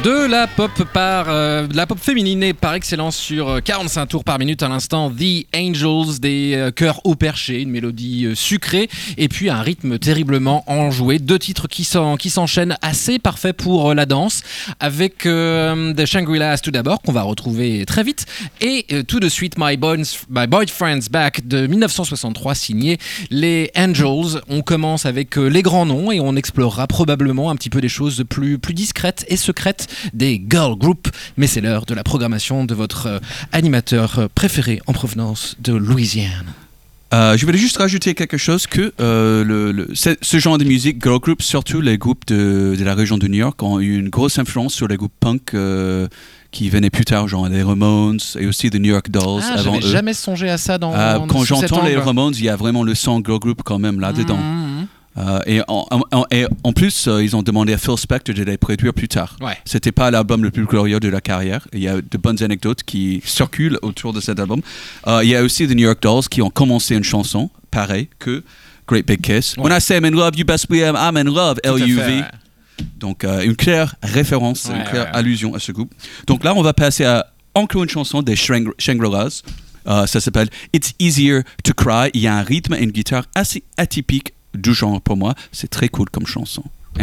De la pop féminine et par excellence sur 45 tours par minute à l'instant. The Angels, des chœurs haut perchés, une mélodie sucrée et puis un rythme terriblement enjoué. Deux titres qui s'enchaînent assez parfaits pour la danse avec The Shangri-Las tout d'abord qu'on va retrouver très vite et tout de suite My Boyfriend's Back de 1963 signé les Angels. On commence avec les grands noms et on explorera probablement un petit peu des choses plus discrètes et secrètes des girl groups, mais c'est l'heure de la programmation de votre animateur préféré en provenance de Louisiane. Je voulais juste rajouter quelque chose que ce genre de musique, girl group, surtout les groupes de la région de New York, ont eu une grosse influence sur les groupes punk qui venaient plus tard, genre les Ramones et aussi les New York Dolls. J'avais jamais songé à ça quand j'entends les Ramones, il y a vraiment le son girl group quand même là-dedans. Et en plus, ils ont demandé à Phil Spector de les produire plus tard. Ouais. C'était pas l'album le plus glorieux de la carrière. Il y a de bonnes anecdotes qui circulent autour de cet album. Il y a aussi les New York Dolls qui ont commencé une chanson, pareil que Great Big Kiss. When I say I'm in love, you best believe I'm in love, L-U-V. Ouais. Donc une claire référence, une claire allusion à ce groupe. Donc là, on va passer à encore une chanson des Shangri-Las. Ça s'appelle It's Easier to Cry. Il y a un rythme et une guitare assez atypique du genre pour moi. C'est très cool comme chanson.